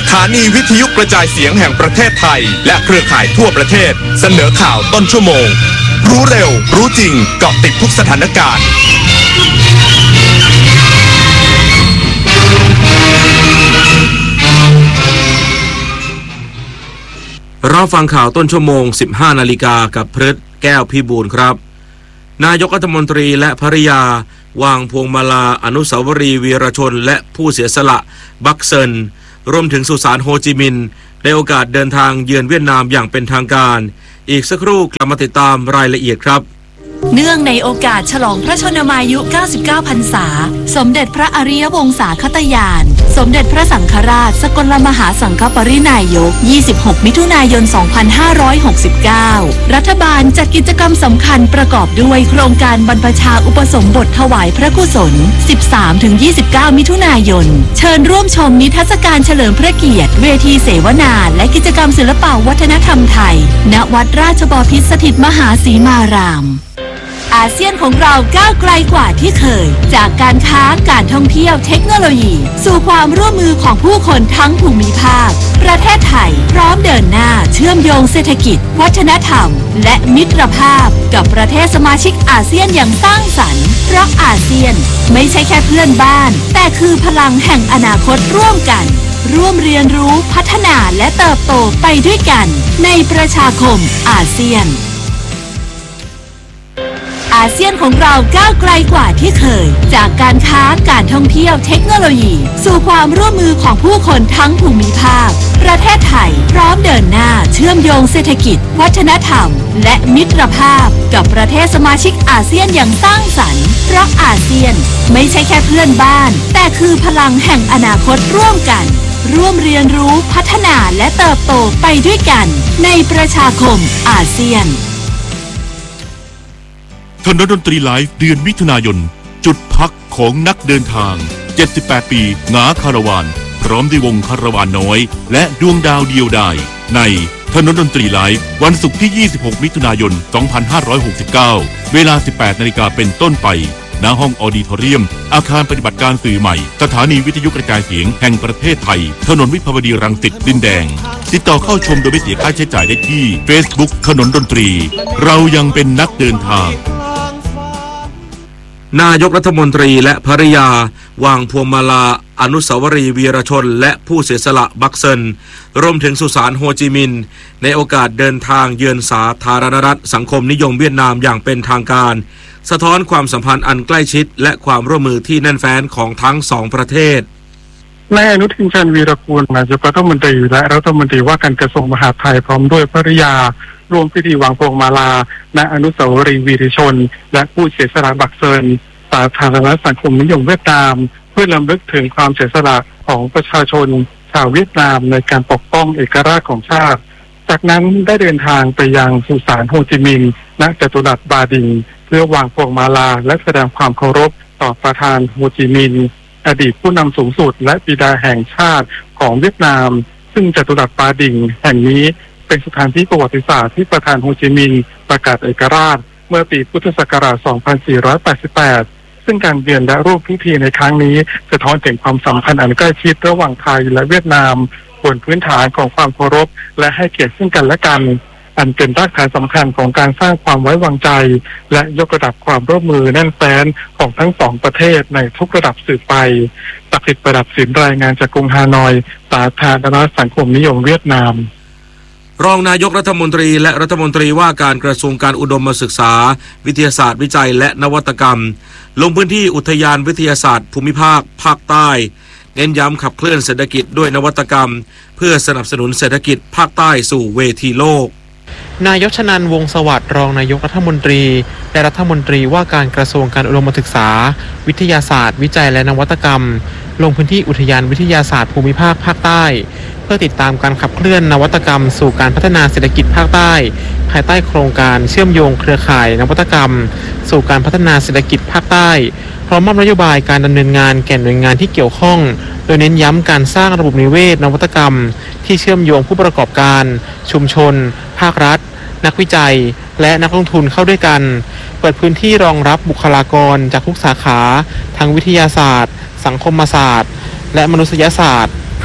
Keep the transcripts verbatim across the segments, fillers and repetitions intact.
ถานีวิทยุกระจายเสียงแห่งประเทศไทยและเครือข่ายทั่วประเทศเสนอข่าวต้นชั่วโมงรู้เร็วรู้จริงเกาะติดทุกสถานการณ์เราฟังข่าวต้นชั่วโมง สิบห้านาฬิกากับพฤทธิ์แก้วพิบูลครับนายกรัฐมนตรีและภริยาวางพวงมาลาอนุสาวรีย์วีรชนและผู้เสียสละบักเซินรวมถึงสุสานโฮจิมินห์ในโอกาสเดินทางเยือนเวียดนามอย่างเป็นทางการอีกสักครู่กลับมาติดตามรายละเอียดครับเนื่องในโอกาสฉลองพระชนมายุ เก้าสิบเก้า พรรษาสมเด็จพระอริยวงศาคตญาณสมเด็จพระสังฆราชสกลมหาสังฆปรินายก ยี่สิบหก มิถุนายน สองพันห้าร้อยหกสิบเก้า รัฐบาลจัดกิจกรรมสำคัญประกอบด้วยโครงการบรรพชาอุปสมบทถวายพระกุศล สิบสามถึงยี่สิบเก้า มิถุนายนเชิญร่วมชมนิทรรศการเฉลิมพระเกียรติเวทีเสวนาและกิจกรรมศิลปวัฒนธรรมไทยณวัดราชบพิตรสถิตมหาสีมารามอาเซียนของเราก้าวไกลกว่าที่เคยจากการค้าการท่องเที่ยวเทคโนโลยีสู่ความร่วมมือของผู้คนทั้งภูมิภาคประเทศไทยพร้อมเดินหน้าเชื่อมโยงเศรษฐกิจวัฒนธรรมและมิตรภาพกับประเทศสมาชิกอาเซียนอย่างสร้างสรรค์เพราะอาเซียนไม่ใช่แค่เพื่อนบ้านแต่คือพลังแห่งอนาคตร่วมกันร่วมเรียนรู้พัฒนาและเติบโตไปด้วยกันในประชาคมอาเซียนอาเซียนของเราก้าวไกลกว่าที่เคยจากการค้าการท่องเที่ยวเทคโนโลยีสู่ความร่วมมือของผู้คนทั้งภูมิภาคประเทศไทยพร้อมเดินหน้าเชื่อมโยงเศรษฐกิจวัฒนธรรมและมิตรภาพกับประเทศสมาชิกอาเซียนอย่างสร้างสรรค์เพราะอาเซียนไม่ใช่แค่เพื่อนบ้านแต่คือพลังแห่งอนาคตร่วมกันร่วมเรียนรู้พัฒนาและเติบโตไปด้วยกันในประชาคมอาเซียนถนนดนตรีไลฟ์เดือนมิถุนายนจุดพักของนักเดินทางเจ็ดสิบแปดปีหงาคาราวานพร้อมด้วยวงคาราวานน้อยและดวงดาวเดียวดายในถนนดนตรีไลฟ์วันศุกร์ที่ยี่สิบหกมิถุนายนสองพันห้าร้อยหกสิบเก้าเวลา สิบแปดนาฬิกาเป็นต้นไปณห้องออดิทอเรียมอาคารปฏิบัติการสื่อใหม่สถานีวิทยุกระจายเสียงแห่งประเทศไทยถนนวิภาวดีรังสิตดินแดงติดต่อเข้าชมโดยไม่เสียค่าใช้จ่ายได้ที่ Facebook ถนนดนตรีเรายังเป็นนักเดินทางนายกรัฐมนตรีและภริยาวางพวงมาลาอนุสาวรีย์วีรชนและผู้เสียสละบักเซินรวมถึงสุสานโฮจิมินห์ในโอกาสเดินทางเยือนสาธารณรัฐสังคมนิยมเวียดนามอย่างเป็นทางการสะท้อนความสัมพันธ์อันใกล้ชิดและความร่วมมือที่แน่นแฟ้นของทั้งสองประเทศนายอนุทินชาญวีรกูลนายกรัฐมนตรีและรัฐมนตรีว่าการกระทรวงมหาดไทยพร้อมด้วยภริยาร่วมพิธีวางพวงมาลาณอนุสาวรีย์วีรชนและผู้เสียสละบักเซินสาธารณรัฐสังคมนิยมเวียดนามเพื่อรำลึกถึงความเสียสละของประชาชนชาวเวียดนามในการปกป้องเอกราชของชาติจากนั้นได้เดินทางไปยังสุสานโฮจิมินห์ณจตุรัสบาดิงเพื่อวางพวงมาลาและแสดงความเคารพต่อประธานโฮจิมินห์อดีตผู้นำสูงสุดและบิดาแห่งชาติของเวียดนามซึ่งจตุรัสบาดิงแห่งนี้เป็นสถานที่ประวัติศาสตร์ที่ประธานโฮจิมินห์ประกาศเอกราชเมื่อปีพุทธศักราช สองพันสี่ร้อยแปดสิบแปด ซึ่งการเยือนและร่วมพิธีในครั้งนี้สะท้อนถึงความสัมพันธ์อันใกล้ชิดระหว่างไทยและเวียดนามบนพื้นฐานของความเคารพและให้เกียรติซึ่งกันและกันอันเป็นรากฐานสำคัญของการสร้างความไว้วางใจและยกระดับความร่วมมือแน่นแฟ้นของทั้งสองประเทศในทุกระดับสืบไปศักดิ์สิทธิ์ประดับศิลป์รายงานจากกรุงฮานอยสาธารณรัฐสังคมนิยมเวียดนามรองนายกรัฐมนตรีและรัฐมนตรีว่าการกระทรวงการอุดมศึกษาวิทยาศาสตร์วิจัยและนวัตกรรมลงพื้นที่อุทยานวิทยาศาสตร์ภูมิภาคภาคใต้เน้นย้ำขับเคลื่อนเศรษฐกิจด้วยนวัตกรรมเพื่อสนับสนุนเศรษฐกิจภาคใต้สู่เวทีโลกนายกชนันท์วงศ์สวัสดิ์รองนายกรัฐมนตรีและรัฐมนตรีว่าการกระทรวงการอุดมศึกษาวิทยาศาสตร์วิจัยและนวัตกรรมลงพื้นที่อุทยานวิทยาศาสตร์ภูมิภาคภาคใต้เพื่อติดตามการขับเคลื่อนนวัตกรรมสู่การพัฒนาเศรษฐกิจภาคใต้ภายใต้โครงการเชื่อมโยงเครือข่ายนวัตกรรมสู่การพัฒนาเศรษฐกิจภาคใต้พร้อมมอบนโยบายการดำเนินงานแก่หน่วยงานที่เกี่ยวข้องโดยเน้นย้ำการสร้างระบบนิเวศนวัตกรรมที่เชื่อมโยงผู้ประกอบการชุมชนภาครัฐนักวิจัยและนักลงทุนเข้าด้วยกันเปิดพื้นที่รองรับบุคลากรจากทุกสาขาทั้งวิทยาศาสตร์สังคมศาสตร์และมนุษยศาสตร์เพื่อ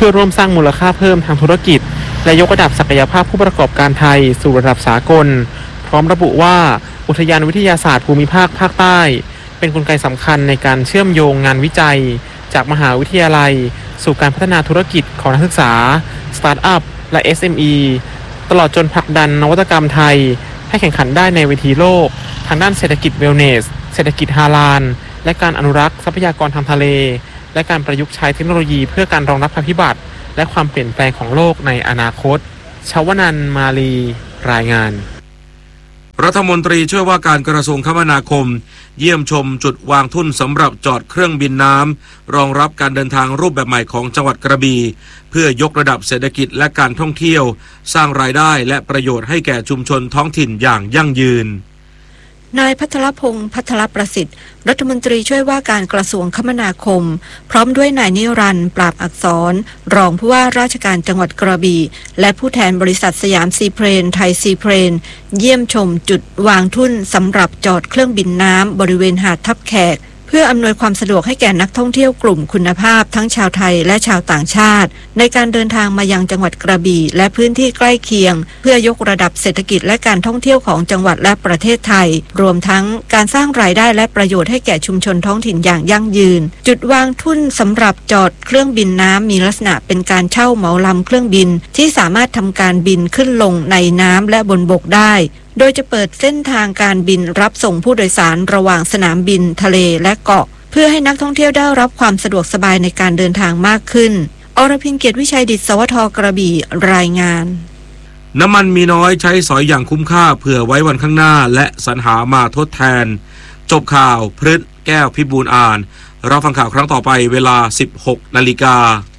พื่อร่วมสร้างมูลค่าเพิ่มทางธุรกิจและยกระดับศักยภาพผู้ประกอบการไทยสู่ระดับสากลพร้อมระบุว่าอุทยานวิทยาศาสตร์ภูมิภาคภาคใต้เป็นกลไกสำคัญในการเชื่อมโยงงานวิจัยจากมหาวิทยาลัยสู่การพัฒนาธุรกิจของนักศึกษาสตาร์ทอัพและ เอส เอ็ม อี ตลอดจนผลักดันนวัตกรรมไทยให้แข่งขันได้ในเวทีโลกทางด้านเศรษฐกิจเวลเนสเศรษฐกิจฮาลาลและการอนุรักษ์ทรัพยากรทางทะเลและการประยุกต์ใช้เทคโนโลยีเพื่อการรองรับภัยพิบัติและความเปลี่ยนแปลงของโลกในอนาคตชวนันท์ มาลีรายงานรัฐมนตรีช่วยว่าการกระทรวงคมนาคมเยี่ยมชมจุดวางทุ่นสำหรับจอดเครื่องบินน้ำรองรับการเดินทางรูปแบบใหม่ของจังหวัดกระบี่เพื่อยกระดับเศรษฐกิจและการท่องเที่ยวสร้างรายได้และประโยชน์ให้แก่ชุมชนท้องถิ่นอย่างยั่งยืนนายภัทรพงศ์ภัทรประสิทธิ์รัฐมนตรีช่วยว่าการกระทรวงคมนาคมพร้อมด้วยนายนิรันดร์ปราบอักษรรองผู้ว่าราชการจังหวัดกระบี่และผู้แทนบริษัทสยามซีเพลนไทยซีเพลนเยี่ยมชมจุดวางทุ่นสำหรับจอดเครื่องบินน้ำบริเวณหาดทับแขกเพื่ออำนวยความสะดวกให้แก่นักท่องเที่ยวกลุ่มคุณภาพทั้งชาวไทยและชาวต่างชาติในการเดินทางมายังจังหวัดกระบี่และพื้นที่ใกล้เคียงเพื่อยกระดับเศรษฐกิจและการท่องเที่ยวของจังหวัดและประเทศไทยรวมทั้งการสร้างรายได้และประโยชน์ให้แก่ชุมชนท้องถิ่นอย่างยั่งยืนจุดวางทุ่นสำหรับจอดเครื่องบินน้ำมีลักษณะเป็นการเช่าเหมาลำเครื่องบินที่สามารถทำการบินขึ้นลงในน้ำและบนบกได้โดยจะเปิดเส้นทางการบินรับส่งผู้โดยสารระหว่างสนามบินทะเลและเกาะเพื่อให้นักท่องเที่ยวได้รับความสะดวกสบายในการเดินทางมากขึ้นอรพินเกียรติวิชัยดิษฐ์ สวท กระบี่รายงานน้ำมันมีน้อยใช้สอยอย่างคุ้มค่าเผื่อไว้วันข้างหน้าและสรรหามาทดแทนจบข่าวพฤษแก้วพิบูลย์อ่านรับฟังข่าวครั้งต่อไปเวลา สิบหกนาฬิกา